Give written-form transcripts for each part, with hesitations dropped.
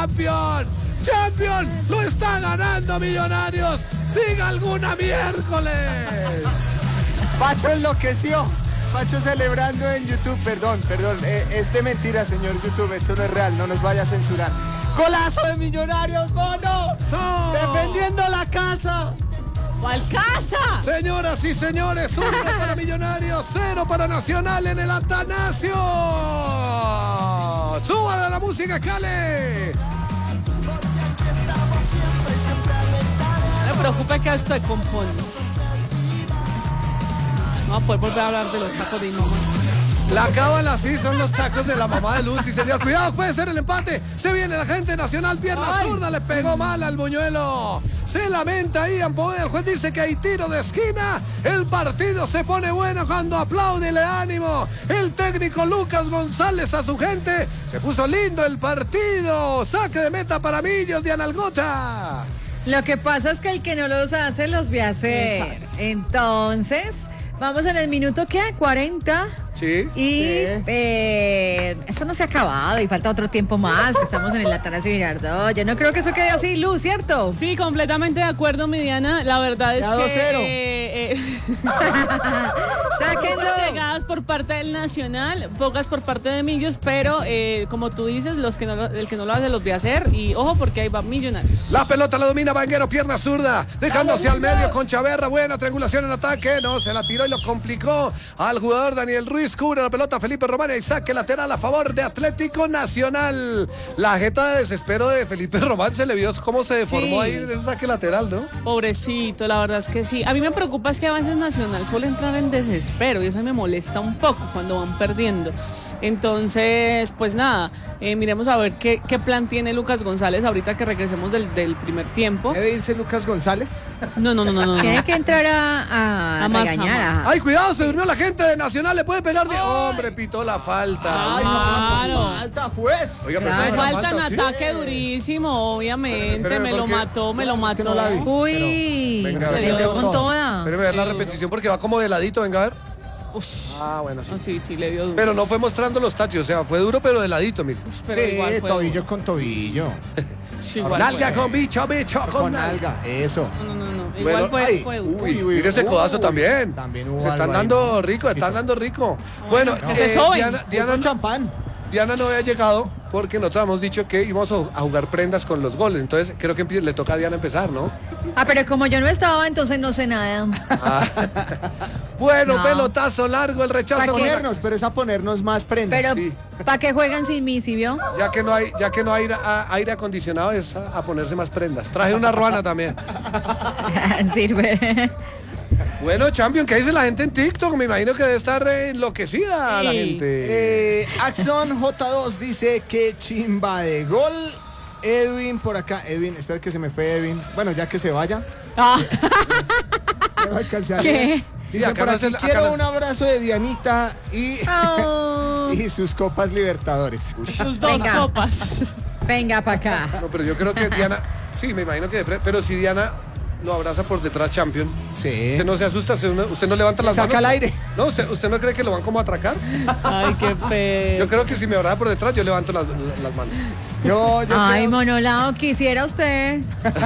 Champion. Champion, lo está ganando Millonarios. Diga alguna miércoles. Pacho enloqueció. Pacho celebrando en YouTube. Perdón. Es de mentira, señor YouTube. Esto no es real. No nos vaya a censurar. ¡Golazo de Millonarios, Bono! ¡Defendiendo la casa! ¿Cuál casa? Señoras y señores, 1 para Millonarios, 0 para Nacional en el Atanasio. ¡Súbale la música, Cale! No me preocupa que estoy componiendo. No va a poder volver a hablar de los tacos de mi mamá. La cábala sí son los tacos de la mamá de Lucy, señor. Cuidado, puede ser el empate. Se viene la gente Nacional, pierna zurda, le pegó mal al Buñuelo. Se lamenta Ian Poveda, el juez dice que hay tiro de esquina. El partido se pone bueno cuando aplaude y le da ánimo el técnico Lucas González a su gente. Se puso lindo el partido. Saque de meta para Millos de Analgota. Lo que pasa es que el que no los hace, los ve hacer. Exacto. Entonces, vamos en el minuto, ¿qué? 40. Sí. Y esto no se ha acabado y falta otro tiempo más. Estamos en el Atanasio Girardot. Yo no creo que eso quede así, Luz, ¿cierto? Sí, completamente de acuerdo, mi Diana. La verdad es que... Sáquenlo. Llegadas por parte del Nacional, pocas por parte de Millos, pero como tú dices, el que no lo hace los ve hacer. Y ojo, porque ahí va Millonarios. La pelota la domina Vanguero, pierna zurda, dejándose al medio con Chaverra. Buena triangulación en ataque. No, se la tiró y lo complicó al jugador Daniel Ruiz. Cubre la pelota Felipe Román y saque lateral a favor de Atlético Nacional. La jeta de desespero de Felipe Román se le vio cómo se deformó ahí en ese saque lateral, ¿no? Pobrecito, la verdad es que sí. A mí me preocupa es que a veces Nacional suele entrar en desespero y eso me molesta un poco cuando van perdiendo. Entonces, pues nada, miremos a ver qué plan tiene Lucas González ahorita que regresemos del primer tiempo. ¿Debe irse Lucas González? No. Tiene que entrar a Jamás, regañar. jamás. ¡Ay, cuidado! Se durmió la gente de Nacional. Le puede pegar de... ¡Hombre, pitó la falta! ¡Ay, Claro. no! ¡Falta, juez! Oiga, pero Claro. eso no era Falta en sí. ataque durísimo, obviamente. Pero, me ¿por lo qué? mató. que no la vi. Uy, Venga, le venga, dio venga. con toda. Espéreme ver la repetición porque va como de ladito. Venga, a ver. Ah, bueno, sí. No, sí, le dio duro. Pero no fue mostrando los tachos. O sea, fue duro, pero de ladito, mijo. Pero igual Sí, fue tobillo con tobillo. Sí, igual Nalga fue. con bicho Con alga, eso. No. Bueno, Igual ay, fue duro. Uy, mire ese codazo también. También hubo Se están algo ahí, dando ¿no? rico, están dando rico. Bueno, que se soben. Diana champán. Diana no había llegado porque nosotros habíamos dicho que íbamos a jugar prendas con los goles. Entonces creo que le toca a Diana empezar, ¿no? Ah, pero como yo no estaba, entonces no sé nada. Bueno, No. pelotazo largo, el rechazo. ¿Para qué? Pero es a ponernos más prendas. Pero, Sí. ¿para qué juegan sin mí, si vio? Ya que no hay aire acondicionado es a ponerse más prendas. Traje una ruana también. Sirve. Bueno, Champion, ¿qué dice la gente en TikTok? Me imagino que debe estar enloquecida la Sí. gente. Axon J2 dice que chimba de gol. Edwin por acá. Edwin, espera que se me fue Edwin. Bueno, ya que se vaya. Ah, No alcancé a ¿Qué? leer. Sí, Dice acá por no aquí, es el- acá quiero no- un abrazo de Dianita y, Oh. y sus copas Libertadores. sus dos Venga. copas. Venga para acá. No, pero yo creo que Diana, sí, me imagino que de frente, pero si Diana lo abraza por detrás, Champion, Sí. usted no se asusta, usted no levanta las manos. Saca al aire. No, usted no cree que lo van como a atracar. Ay, qué feo. Yo creo que si me abraza por detrás, yo levanto las manos. Yo Ay, creo- monolao, quisiera usted.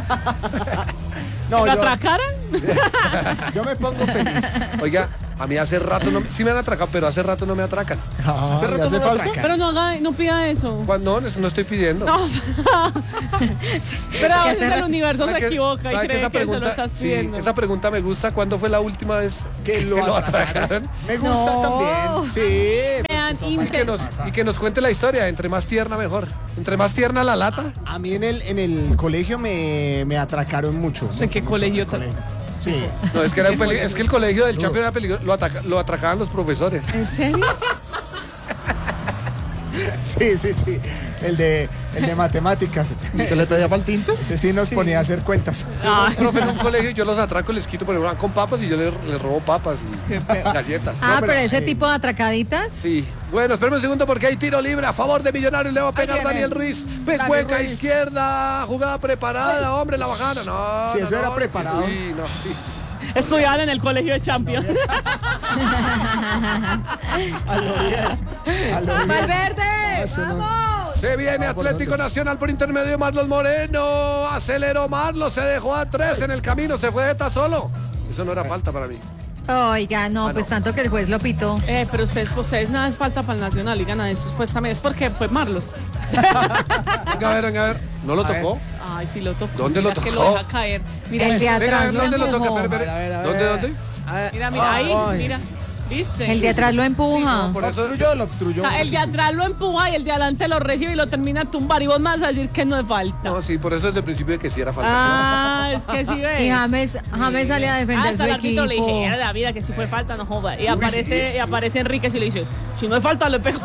no, ¿La yo, atracaran? yo me pongo feliz. Oiga, a mí hace rato, sí me han atracado, pero hace rato no me atracan. Hace rato no me atracan. Pero no pida eso. No, no estoy pidiendo. No. Pero a que veces hace el universo se ¿Sabe que- equivoca y sabe cree que se lo estás sí, pidiendo. esa pregunta me gusta. ¿Cuándo fue la última vez Que lo atracaron. Me gusta No. también. Sí. Vean, porque son Y que nos cuente la historia. Entre más tierna, mejor. Entre más tierna la lata. A mí en el colegio me atracaron mucho. ¿En qué colegio? Sí. No, es que, es que el colegio del Champion era peligroso. Lo atracaban los profesores. ¿En serio? Sí. El de matemáticas. ¿Se le pedía para el tinto? Ese sí nos ponía a hacer cuentas. Yo soy profe en un colegio y yo los atraco y les quito, pero van con papas y yo les robo papas y galletas. Ah, pero pero ese sí. tipo de atracaditas. Sí. Bueno, espérame un segundo porque hay tiro libre a favor de Millonarios. Le va a pegar viene. Daniel Ruiz. Daniel Pecueca Ruiz. izquierda. Jugada preparada. Hombre, la bajada. No. Si no, eso era no. preparado. Sí, no, sí. Estudiaban en el colegio de Champions. A lo bien. ¡Valverde! Eso no. ¡Vamos! Se viene Atlético Nacional por intermedio de Marlos Moreno. Aceleró Marlos, se dejó a 3 en el camino, se fue de solo. Eso no era falta para mí. Oiga, no, pues tanto que el juez lo pitó. Pero ustedes nada es falta para el Nacional y gana esto, pues también es porque fue Marlos. Venga a ver. ¿No lo tocó? Ay, sí lo tocó. ¿Dónde lo Mira que tocó? lo deja caer. Mira, El de Venga, a atrás ver, lo ¿dónde lo toca? empujó. ¿Dónde? Mira, ahí, mira. ¿Viste? El de atrás lo empuja. Por eso Lo obstruyó. O sea, el de atrás lo empuja y el de adelante lo recibe y lo termina a tumbar. Y vos me vas a decir que no es falta. No, sí, por eso desde el principio de que sí era falta. Ah, es que sí ves. Y James sale a defender Hasta su el árbitro equipo. le dije, la vida que si fue falta, no joda. Y aparece Enríquez y le dice, si no es falta, le pego.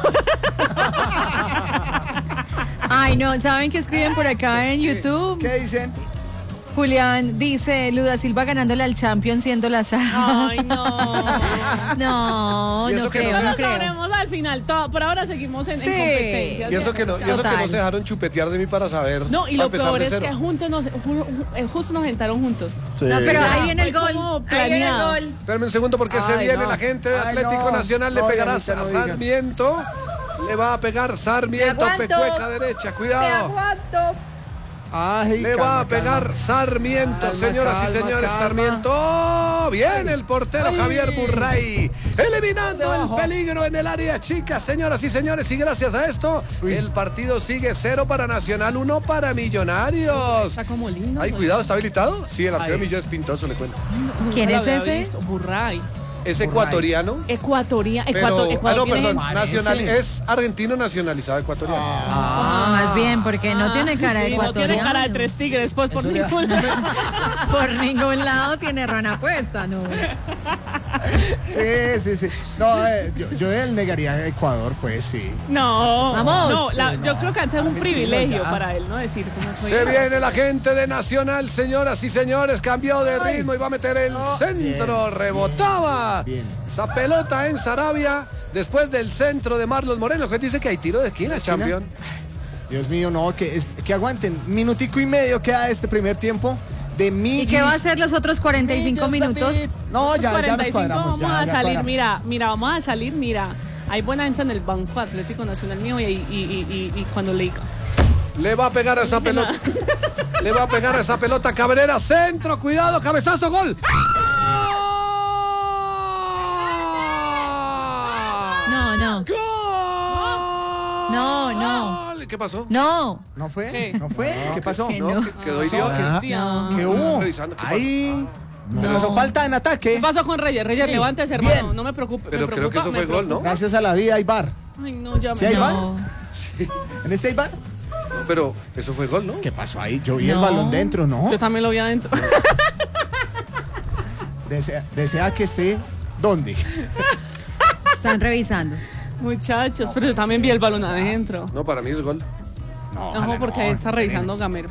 Ay, no, ¿saben qué escriben por acá en YouTube? ¿Qué dicen? Julián dice, Luda Silva ganándole al Champions siendo la Ay, no. No, Y eso no que no creo, se- no Lo creo. sabremos al final. Por ahora seguimos en Sí. competencias. Y eso que no Total. se dejaron chupetear de mí para saber. No, y para lo empezar peor de es cero. que justo nos sentaron juntos. No, pero ahí viene el Fue gol. como Ahí viene el planeado. gol. Espérame un segundo porque se Ay, viene no. la gente de Ay, Atlético no. Nacional, le No, pegará Dianita, no a diga. Sarmiento. Le va a pegar Sarmiento, Te aguanto. pecueca derecha, cuidado. Ay, Le va a calma, pegar calma. Sarmiento, Calma, señoras y calma, señores, calma. Sarmiento. Bien el portero Ay. Javier Burray, eliminando el Debajo. peligro en el área chica, señoras y señores, y gracias a esto, el partido sigue 0 para Nacional, 1 para Millonarios. Está como lindo. Ay, ¿no? cuidado, ¿está habilitado? Sí, el arquero de Ay. Millo es pintoso, le cuento. Nunca ¿Quién lo es había ese? visto. Burray. Es ecuatoriano. Ecuatoriano. Pero, Ecuador no, tiene perdón, gente- nacional, es argentino nacionalizado ecuatoriano. Más bien, porque no tiene cara de sí, no ecuatoriano. tiene cara de 3 tigres, pues por Eso le- ningún lado. Por ningún lado tiene rana puesta, ¿no? Sí. No, yo él negaría a Ecuador, pues sí. No, Vamos. no, yo no. creo que antes es un Argentino privilegio ya. para él, ¿no? Decir cómo soy. Se viene la gente de Nacional, señoras y señores, cambió de ritmo y va a meter el centro, rebotaba. Bien. Esa pelota en Sarabia, después del centro de Marlos Moreno, que dice que hay tiro de esquina, esquina? campeón. Dios mío, no, que aguanten. Minutico y medio queda este primer tiempo de Millos. ¿Y qué va a hacer los otros 45 Millos, minutos? David. No, ya nos 45 cuadramos. vamos ya, a ya salir, cuadramos. vamos a salir, mira. Hay buena gente en el Banco Atlético Nacional mío y cuando le diga. Le va a pegar a esa pelota. Le va a pegar a esa pelota Cabrera, centro, cuidado, cabezazo, gol. No. ¡Gol! No. ¿Qué pasó? No. ¿No fue? ¿Qué? ¿No fue? ¿Qué pasó? que No, no. quedó pasó? idiota. Tía. ¿Qué hubo? Revisando, ¿qué pasó? Ahí. Pero eso falta en ataque. ¿Qué pasó con Reyes? Reyes, Sí, levántese, hermano. bien. No me preocupe. Pero me creo que preocupa, eso me fue gol, ¿no? preocupa. Gracias a la vida hay bar. Ay, no, ya me. ¿Sí hay bar? No. ¿En este hay bar? No, pero eso fue gol, ¿no? ¿Qué pasó ahí? Yo vi el No. balón dentro, ¿no? Yo también lo vi adentro. Desea que esté ¿dónde? Están revisando. Muchachos, pero yo también vi el balón adentro. No, para mí es gol. No, porque ahí está revisando Gamero.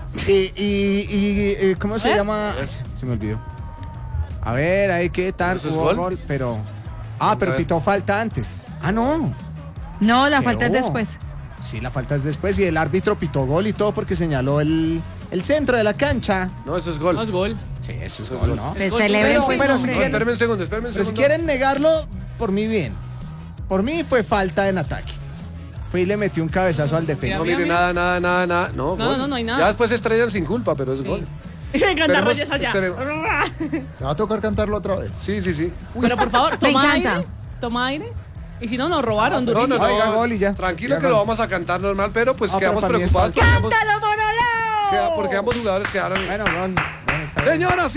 Y ¿cómo se ¿Eh? llama? Se me olvidó. A ver, ahí qué tal. ¿Eso es Hubo gol? pero. Ah, pero A ver. pitó falta antes. Ah, no. No, la ¿Qué falta es hubo? después. Sí, la falta es después y el árbitro pitó gol y todo porque señaló el centro de la cancha. No, eso es gol. No es gol. Sí, eso es Eso es gol, gol. ¿no? Pues gol. celebren Pero- pues, pero hombre. si No, espérame un segundo, espérame un Pero si segundo. quieren negarlo, por mí bien. Por mí fue falta en ataque. Fue y le metió un cabezazo al defensa. No, Mira, mire, mira. nada. No, No, gol. no hay nada. Ya después se estrellan sin culpa, pero es gol. Canta Esperemos- Reyes allá. esperemos. ¿Se va a tocar cantarlo otra vez? Sí. Pero por favor, toma encanta. aire. Toma aire. Y si no, nos robaron No, durísimo. Oiga, gol y ya. Tranquilo Ya que lo gol. vamos a cantar normal, pero pues Ah, pero quedamos para mí es preocupados falta. porque ambos, ¡Cántalo, Monoleo! porque ambos jugadores quedaron. Bueno, gol. Bueno, está bien. Señoras y